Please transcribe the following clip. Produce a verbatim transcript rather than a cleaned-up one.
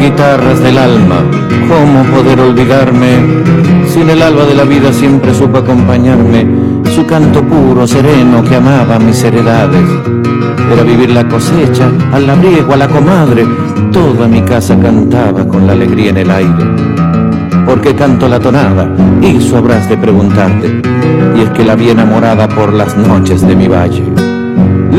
guitarras del alma, ¿cómo poder olvidarme? Si en el alba de la vida siempre supo acompañarme, su canto puro, sereno, que amaba mis heredades. Era vivir la cosecha, al labriego, a la comadre, toda mi casa cantaba con la alegría en el aire. ¿Por qué canto la tonada? Eso habrás de preguntarte, y es que la vi enamorada por las noches de mi valle.